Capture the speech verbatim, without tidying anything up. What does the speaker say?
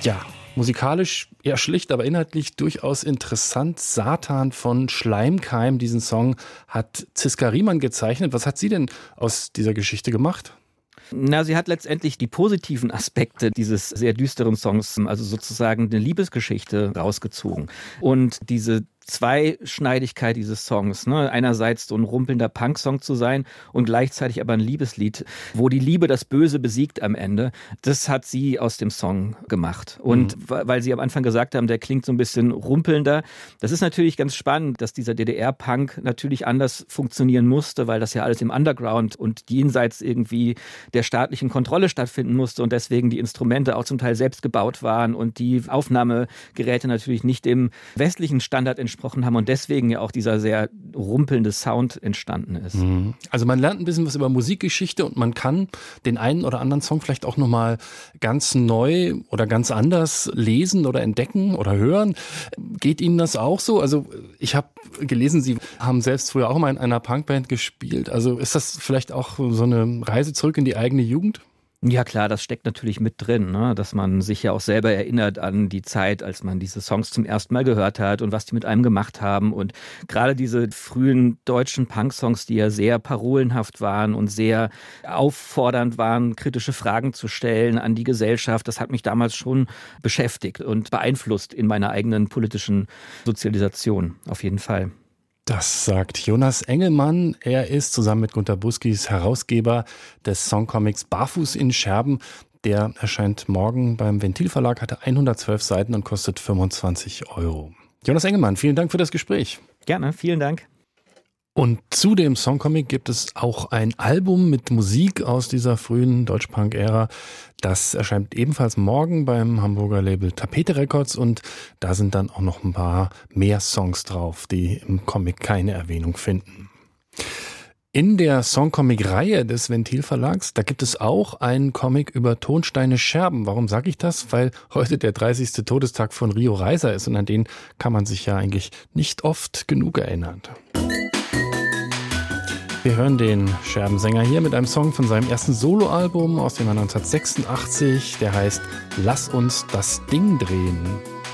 Ja, musikalisch eher schlicht, aber inhaltlich durchaus interessant. Satan von Schleimkeim, diesen Song hat Ziska Riemann gezeichnet. Was hat sie denn aus dieser Geschichte gemacht? Na, sie hat letztendlich die positiven Aspekte dieses sehr düsteren Songs, also sozusagen eine Liebesgeschichte rausgezogen. Und diese Zweischneidigkeit dieses Songs, ne? Einerseits so ein rumpelnder Punk-Song zu sein und gleichzeitig aber ein Liebeslied, wo die Liebe das Böse besiegt am Ende, das hat sie aus dem Song gemacht. Und mhm. weil sie am Anfang gesagt haben, der klingt so ein bisschen rumpelnder, das ist natürlich ganz spannend, dass dieser D D R-Punk natürlich anders funktionieren musste, weil das ja alles im Underground und jenseits irgendwie der staatlichen Kontrolle stattfinden musste und deswegen die Instrumente auch zum Teil selbst gebaut waren und die Aufnahmegeräte natürlich nicht dem westlichen Standard entsprechen haben und deswegen ja auch dieser sehr rumpelnde Sound entstanden ist. Also man lernt ein bisschen was über Musikgeschichte und man kann den einen oder anderen Song vielleicht auch nochmal ganz neu oder ganz anders lesen oder entdecken oder hören. Geht Ihnen das auch so? Also ich habe gelesen, Sie haben selbst früher auch mal in einer Punkband gespielt. Also ist das vielleicht auch so eine Reise zurück in die eigene Jugend? Ja klar, das steckt natürlich mit drin, ne? Dass man sich ja auch selber erinnert an die Zeit, als man diese Songs zum ersten Mal gehört hat und was die mit einem gemacht haben. Und gerade diese frühen deutschen Punk-Songs, die ja sehr parolenhaft waren und sehr auffordernd waren, kritische Fragen zu stellen an die Gesellschaft, das hat mich damals schon beschäftigt und beeinflusst in meiner eigenen politischen Sozialisation, auf jeden Fall. Das sagt Jonas Engelmann. Er ist zusammen mit Gunter Buskis Herausgeber des Songcomics Barfuß in Scherben. Der erscheint morgen beim Ventil Verlag, hatte hundertzwölf Seiten und kostet fünfundzwanzig Euro. Jonas Engelmann, vielen Dank für das Gespräch. Gerne, vielen Dank. Und zu dem Songcomic gibt es auch ein Album mit Musik aus dieser frühen Deutschpunk-Ära. Das erscheint ebenfalls morgen beim Hamburger Label Tapete Records und da sind dann auch noch ein paar mehr Songs drauf, die im Comic keine Erwähnung finden. In der Songcomic-Reihe des Ventil Verlags, da gibt es auch einen Comic über Tonsteine Scherben. Warum sage ich das? Weil heute der dreißigste Todestag von Rio Reiser ist und an den kann man sich ja eigentlich nicht oft genug erinnern. Wir hören den Scherbensänger hier mit einem Song von seinem ersten Soloalbum aus dem Jahr neunzehnhundertsechsundachtzig. Der heißt Lass uns das Ding drehen.